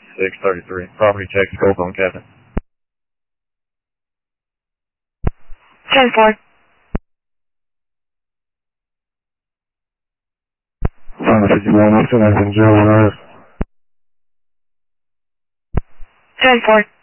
633. Property check, scope on Captain. 10-4. Found the 51 Upton, I've been 01 RS. 10-4.